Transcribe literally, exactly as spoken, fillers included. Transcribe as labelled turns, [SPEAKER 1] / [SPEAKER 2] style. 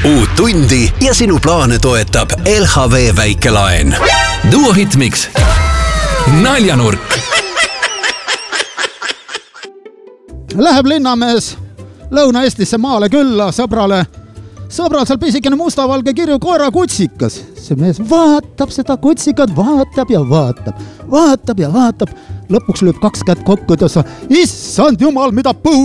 [SPEAKER 1] Uut tundi ja sinu plaane toetab L H V väikelaen.
[SPEAKER 2] Duo Hitmix. Naljanurk.
[SPEAKER 3] Läheb linnamees Lõuna-Eestisse maale külla sõbrale. Sõbral seal pisikene mustavalge kirju koera kutsikas. See mees vaatab seda kutsikat, vaatab ja vaatab. Vaatab ja vaatab. Lõpuks lööb kaks kätt kokku ja sa, issand jumal, mida põu